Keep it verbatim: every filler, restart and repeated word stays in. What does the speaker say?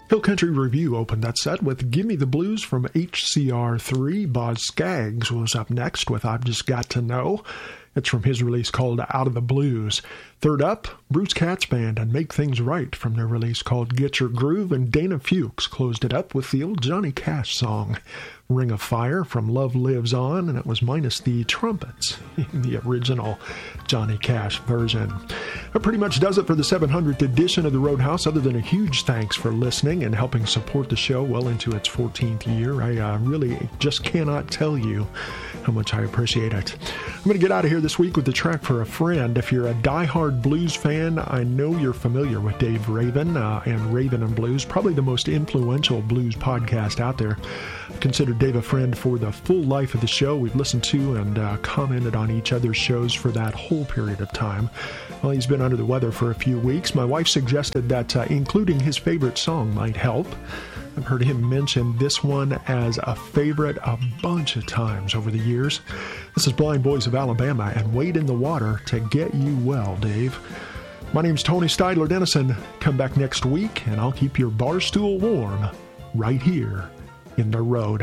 Hill Country Review opened that set with Gimme the Blues from H C R three. Boz Scaggs was up next with I've Just Got to Know. It's from his release called Out of the Blues. Third up, Bruce Katz Band and Make Things Right from their release called Get Your Groove, and Dana Fuchs closed it up with the old Johnny Cash song, Ring of Fire from Love Lives On, and it was minus the trumpets in the original Johnny Cash version. That pretty much does it for the seven hundredth edition of the Roadhouse, other than a huge thanks for listening and helping support the show well into its fourteenth year. I uh, really just cannot tell you how much I appreciate it. I'm going to get out of here this week with the track for a friend. If you're a diehard blues fan, I know you're familiar with Dave Raven uh, and Raven and Blues, probably the most influential blues podcast out there. I've considered Dave a friend for the full life of the show. We've listened to and uh, commented on each other's shows for that whole period of time. Well, he's been under the weather for a few weeks. My wife suggested that uh, including his favorite song might help. I've heard him mention this one as a favorite a bunch of times over the years. This is Blind Boys of Alabama and Wade in the Water to Get You Well, Dave. My name's Tony Steidler Dennison. Come back next week and I'll keep your bar stool warm right here in the Roadhouse.